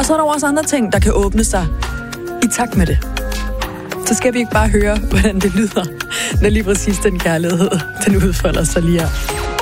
Og så er der også andre ting, der kan åbne sig i takt med det. Så skal vi ikke bare høre, hvordan det lyder, når lige præcis den kærlighed, den udfolder sig lige her.